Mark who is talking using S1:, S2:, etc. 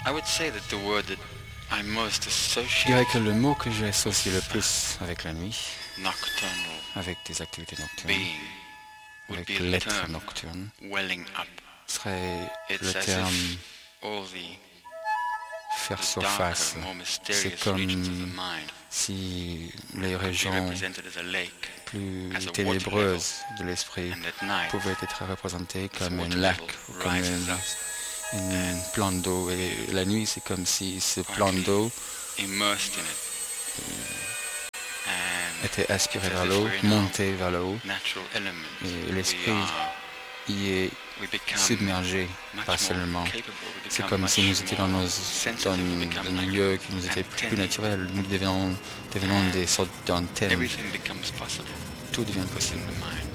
S1: I would say that the word that I most
S2: Je
S1: associate
S2: dirais que le mot que j'associe le plus avec la nuit,
S1: nocturnal
S2: avec des activités nocturnes,
S1: being would
S2: avec
S1: be the
S2: l'être
S1: term
S2: nocturne,
S1: welling up.
S2: serait
S1: It's
S2: le
S1: as
S2: terme
S1: if all
S2: faire
S1: the
S2: surface.
S1: darker, more
S2: C'est
S1: mysterious regions of the
S2: comme
S1: mind
S2: si les
S1: be
S2: régions
S1: represented as a lake,
S2: plus
S1: as a water
S2: ténébreuses de l'esprit
S1: and at night
S2: pouvaient être représentées
S1: this
S2: comme un
S1: water
S2: lac
S1: level
S2: ou comme
S1: rises up
S2: une plante d'eau. Et la nuit, c'est comme si ce plan
S1: partly
S2: d'eau
S1: immersed in it, and
S2: était aspiré
S1: it's as
S2: vers
S1: if
S2: l'eau,
S1: we're in
S2: monté vers le haut,
S1: our natural element.
S2: et l'esprit y est
S1: We become
S2: submergé
S1: much more
S2: partiellement.
S1: capable, we
S2: C'est
S1: become
S2: comme
S1: much
S2: si nous étions dans
S1: more sensitive, we become
S2: un
S1: like
S2: milieu qui nous était plus
S1: antennae.
S2: naturel. Nous devenons des sortes d'antennes.
S1: Everything becomes possible
S2: Tout devient
S1: in
S2: possible
S1: the mind.